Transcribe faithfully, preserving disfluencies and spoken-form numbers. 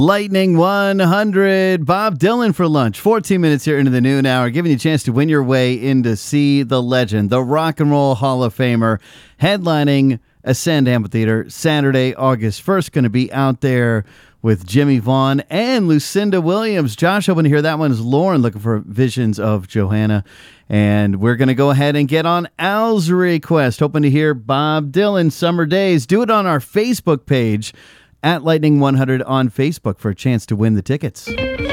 Lightning one hundred, Bob Dylan for lunch. fourteen minutes here into the noon hour, giving you a chance to win your way in to see the legend, the Rock and Roll Hall of Famer, headlining Ascend Amphitheater Saturday, August first. Going to be out there with Jimmy Vaughn and Lucinda Williams. Josh, hoping to hear that one is Lauren looking for visions of Johanna. And we're going to go ahead and get on Al's request, hoping to hear Bob Dylan, Summer Days. Do it on our Facebook page, at Lightning one hundred on Facebook, for a chance to win the tickets.